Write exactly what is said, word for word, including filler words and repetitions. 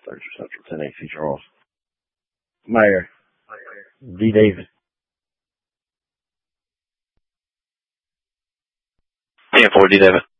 Central ten eight C Charles. Mayor. D. David. ten four D. David.